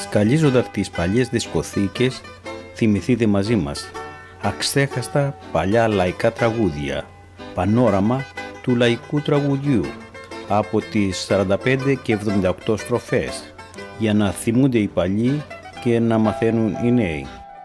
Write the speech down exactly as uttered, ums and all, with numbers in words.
Σκαλίζοντας τις παλιές δισκοθήκες, θυμηθείτε μαζί μας αξέχαστα παλιά λαϊκά τραγούδια, πανόραμα του λαϊκού τραγουδιού από τις σαράντα πέντε και εβδομήντα οκτώ στροφές, για να θυμούνται οι παλιοί και να μαθαίνουν οι νέοι.